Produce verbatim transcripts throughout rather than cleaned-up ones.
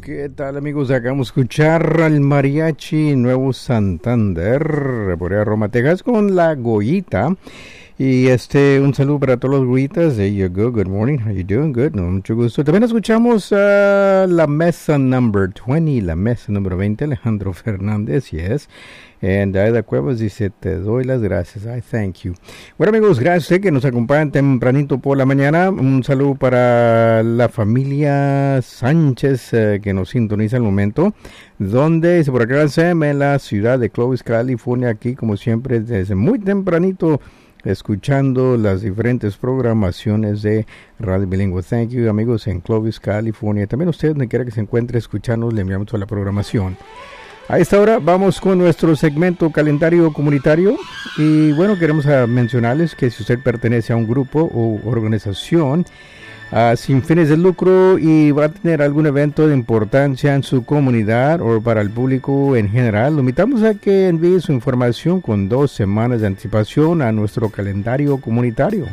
¿Qué tal, amigos? Acabamos de escuchar al Mariachi Nuevo Santander por ahí a Roma, Texas, con La Goyita. Y este, un saludo para todos los goyitas. There you go. Good morning. How you doing? Good. No, mucho gusto. También escuchamos a uh, La Mesa Number veinte, La Mesa número veinte, Alejandro Fernández, yes. And Aida Cuevas dice, te doy las gracias. I thank you. Bueno, amigos, gracias a usted que nos acompañan tempranito por la mañana. Un saludo para la familia Sánchez eh, que nos sintoniza al momento. Donde dice por acá en la ciudad de Clovis, California, aquí como siempre desde muy tempranito, escuchando las diferentes programaciones de Radio Bilingüe. Thank you, amigos, en Clovis, California. También usted, donde quiera que se encuentre escuchando, le enviamos toda la programación. A esta hora vamos con nuestro segmento calendario comunitario. Y bueno, queremos uh, mencionarles que si usted pertenece a un grupo o organización Uh, sin fines de lucro y va a tener algún evento de importancia en su comunidad o para el público en general, lo invitamos a que envíe su información con dos semanas de anticipación a nuestro calendario comunitario.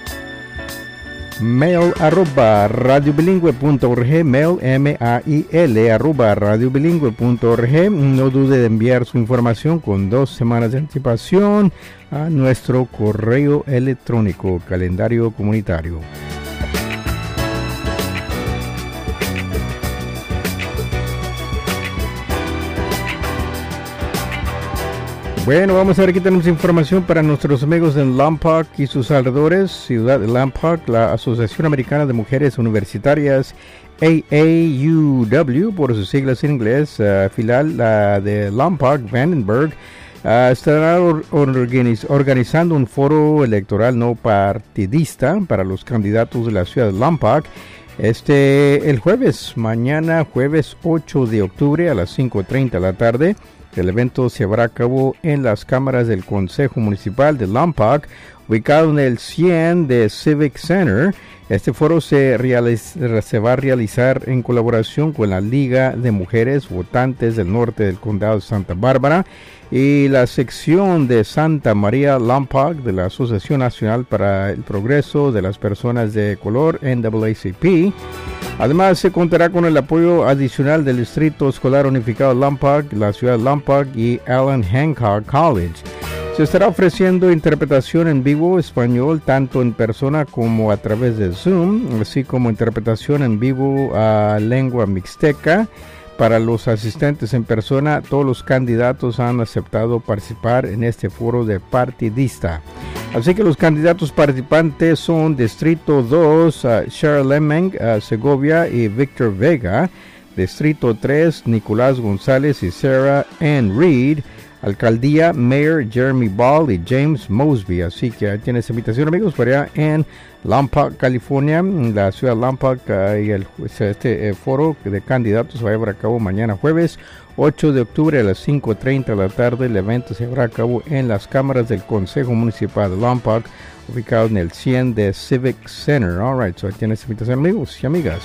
Mail arroba radiobilingüe.org, mail M A I L arroba radiobilingüe.org. No dude de enviar su información con dos semanas de anticipación a nuestro correo electrónico calendario comunitario. Bueno, vamos a ver, aquí tenemos información para nuestros amigos en Lompoc y sus alrededores. Ciudad de Lompoc, la Asociación Americana de Mujeres Universitarias, A A U W, por sus siglas en inglés, uh, filial uh, de Lompoc, Vandenberg, uh, estará or organiz organizando un foro electoral no partidista para los candidatos de la ciudad de Lompoc. Este, el jueves, mañana jueves ocho de octubre a las cinco treinta de la tarde. El evento se llevará a cabo en las cámaras del Consejo Municipal de Lompoc, ubicado en el cien de Civic Center. Este foro se, se va a realizar en colaboración con la Liga de Mujeres Votantes del Norte del Condado de Santa Bárbara y la sección de Santa María Lompoc de la Asociación Nacional para el Progreso de las Personas de Color, N double A C P. Además, se contará con el apoyo adicional del Distrito Escolar Unificado de Lompoc, la ciudad de Lompoc y Allen Hancock College. Se estará ofreciendo interpretación en vivo español tanto en persona como a través de Zoom, así como interpretación en vivo a lengua mixteca. Para los asistentes en persona, todos los candidatos han aceptado participar en este foro de partidista. Así que los candidatos participantes son Distrito dos, uh, Charlemagne, uh, Segovia y Víctor Vega. Distrito tres, Nicolás González y Sarah Ann Reed. Alcaldía, Mayor Jeremy Ball y James Mosby. Así que ahí tienes invitación, amigos, para allá en Lompoc, California, en la ciudad de Lompoc. Uh, y el, este eh, foro de candidatos se va a llevar a cabo mañana jueves ocho de octubre a las cinco treinta de la tarde. El evento se llevará a cabo en las cámaras del Consejo Municipal de Lompoc, ubicado en el cien de Civic Center. All right, so ahí tienes invitación, amigos y amigas.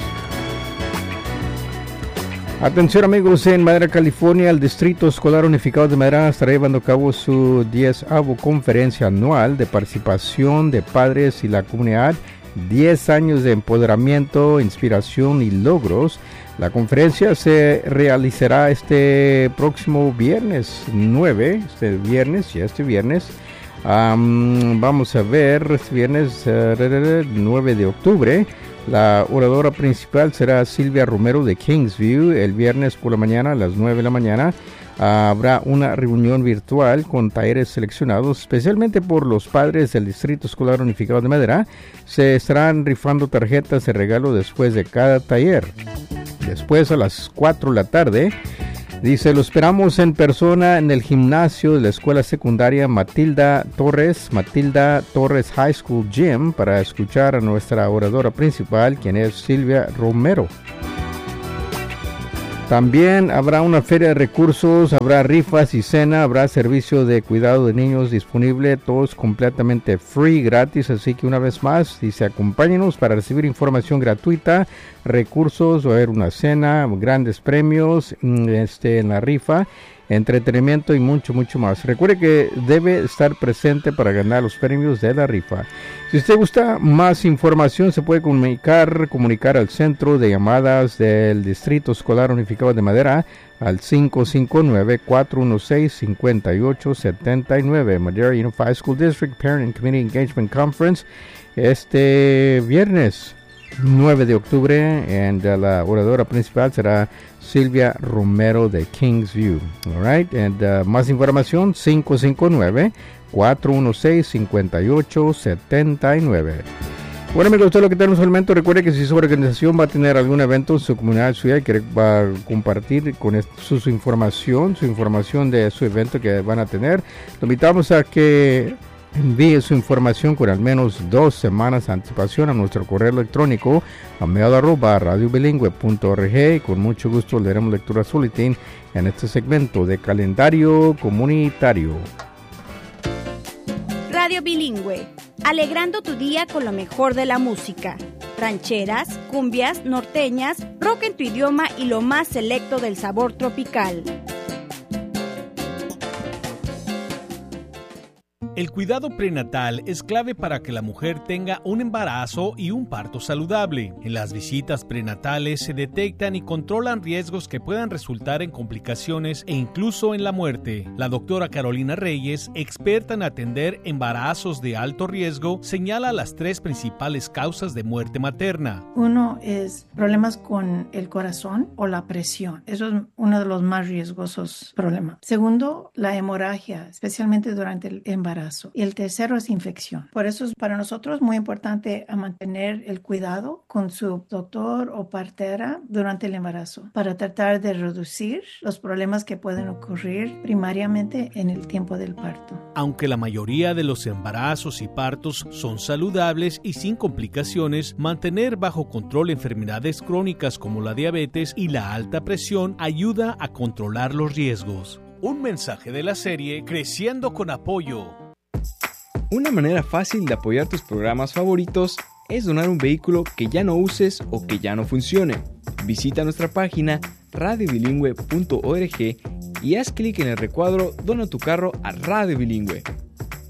Atención, amigos, en Madera, California, el Distrito Escolar Unificado de Madera estará llevando a cabo su diezava conferencia anual de participación de padres y la comunidad, diez años de empoderamiento, inspiración y logros. La conferencia se realizará este próximo viernes nueve, este viernes, ya este viernes, um, vamos a ver, este viernes uh, nueve de octubre. La oradora principal será Silvia Romero de Kingsview. El viernes por la mañana a las nueve de la mañana uh, habrá una reunión virtual con talleres seleccionados especialmente por los padres del Distrito Escolar Unificado de Madera. Se estarán rifando tarjetas de regalo después de cada taller. Después a las cuatro de la tarde, dice, lo esperamos en persona en el gimnasio de la escuela secundaria Matilda Torres, Matilda Torres High School Gym, para escuchar a nuestra oradora principal, quien es Silvia Romero. También habrá una feria de recursos, habrá rifas y cena, habrá servicio de cuidado de niños disponible, todos completamente free, gratis. Así que una vez más, dice, acompáñenos para recibir información gratuita, recursos, va a haber una cena, grandes premios este, en la rifa. entretenimiento y mucho, mucho más. Recuerde que debe estar presente para ganar los premios de la rifa. Si usted gusta más información, se puede comunicar, comunicar al centro de llamadas del Distrito Escolar Unificado de Madera al cinco cinco nueve, cuatro uno seis, cinco ocho siete nueve. Madera Unified School District Parent and Community Engagement Conference este viernes nueve de octubre, y la oradora principal será Silvia Romero de Kingsview. All right, and uh, más información cinco cinco nueve, cuatro uno seis, cinco ocho siete nueve. Bueno, amigos, todo lo que tenemos al momento. Recuerde que si su organización va a tener algún evento en su comunidad, ciudad, y que va a compartir con esto, su, su información, su información de su evento que van a tener, lo invitamos a que envíe su información con al menos dos semanas de anticipación a nuestro correo electrónico a mail arroba radiobilingüe punto org, y con mucho gusto leeremos lectura Solitín en este segmento de calendario comunitario. Radio Bilingüe, alegrando tu día con lo mejor de la música. Rancheras, cumbias, norteñas, rock en tu idioma y lo más selecto del sabor tropical. El cuidado prenatal es clave para que la mujer tenga un embarazo y un parto saludable. En las visitas prenatales se detectan y controlan riesgos que puedan resultar en complicaciones e incluso en la muerte. La doctora Carolina Reyes, experta en atender embarazos de alto riesgo, señala las tres principales causas de muerte materna. Uno es problemas con el corazón o la presión. Eso es uno de los más riesgosos problemas. Segundo, la hemorragia, especialmente durante el embarazo. Y el tercero es infección. Por eso es para nosotros muy importante a mantener el cuidado con su doctor o partera durante el embarazo para tratar de reducir los problemas que pueden ocurrir primariamente en el tiempo del parto. Aunque la mayoría de los embarazos y partos son saludables y sin complicaciones, mantener bajo control enfermedades crónicas como la diabetes y la alta presión ayuda a controlar los riesgos. Un mensaje de la serie Creciendo con Apoyo. Una manera fácil de apoyar tus programas favoritos es donar un vehículo que ya no uses o que ya no funcione. Visita nuestra página radio bilingüe punto org y haz clic en el recuadro Dona tu carro a Radio Bilingüe.